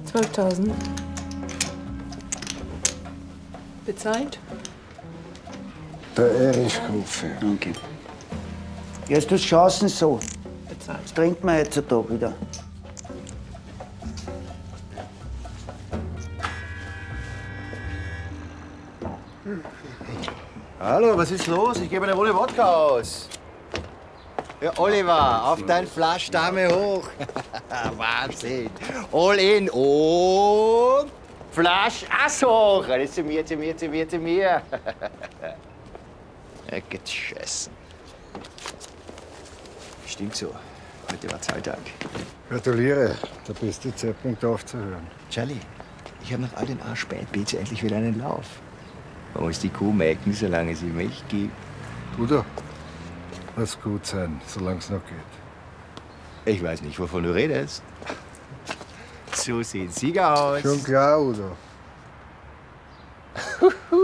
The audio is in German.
12.000. Bezahlt? Der Erich Kofi. Okay. Jetzt tust Chancen so. Bezahlt. Das trinkt man heutzutage wieder. Hallo, was ist los? Ich gebe eine Runde Wodka aus. Ja, Oliver, auf dein Flasch, Dame hoch. Wahnsinn. All in und Flasch Ass hoch. Alles zu mir, zu mir, zu mir, zu mir. Ja, geschossen. Stimmt so. Heute war Zahltag. Gratuliere, der beste Zeitpunkt aufzuhören. Charlie, ich habe nach all den Arschspätbeats endlich wieder einen Lauf. Man muss die Kuh melken, solange sie Milch gibt. Bruder, lass gut sein, solange es noch geht. Ich weiß nicht, wovon du redest. So sehen Sieger aus. Schon klar, Udo.